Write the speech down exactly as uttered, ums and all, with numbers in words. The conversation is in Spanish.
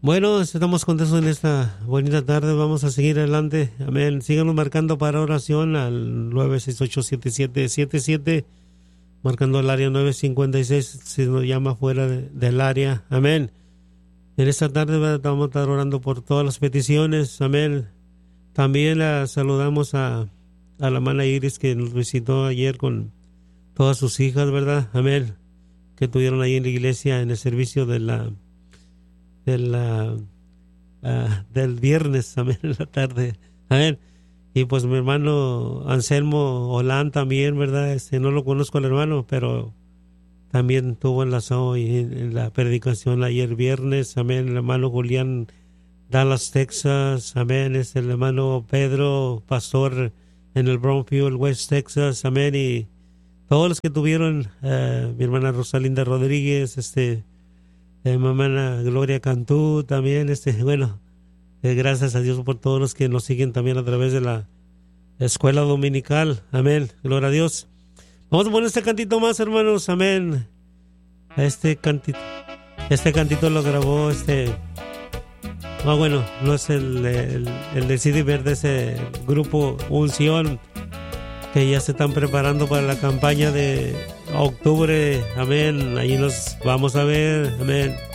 Bueno, estamos contentos en esta bonita tarde. Vamos a seguir adelante. Amén. Síganos marcando para oración al nueve seis ocho, siete siete siete siete, marcando el área nueve cinco seis si nos llama fuera de, del área. Amén. En esta tarde vamos a estar orando por todas las peticiones. Amén. También la saludamos a, a la hermana Iris, que nos visitó ayer con todas sus hijas, ¿verdad? Amén. Que tuvieron ahí en la iglesia en el servicio de la de la, uh, del viernes, amén, en la tarde, amén. Y pues mi hermano Anselmo Olán también, ¿verdad? Este, no lo conozco al hermano, pero también tuvo enlazado en, en la predicación ayer viernes, amén. El hermano Julián Dallas, Texas, amén. Es el hermano Pedro, pastor en el Brownfield, West Texas, amén. Y todos los que tuvieron, uh, mi hermana Rosalinda Rodríguez, este Eh, mamá Gloria Cantú también, este, bueno, eh, gracias a Dios por todos los que nos siguen también a través de la escuela dominical, amén, gloria a Dios. Vamos a poner este cantito más, hermanos, amén. Este cantito, este cantito lo grabó este, no, bueno, no es el, el, el de C D Verde, ese grupo Unción, que ya se están preparando para la campaña de octubre, amén, ahí nos vamos a ver, amén.